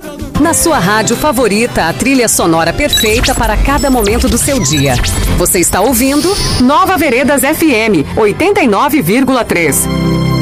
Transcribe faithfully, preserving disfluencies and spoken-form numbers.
Na sua rádio favorita, a trilha sonora perfeita para cada momento do seu dia. Você está ouvindo Nova Veredas F M oitenta e nove vírgula três.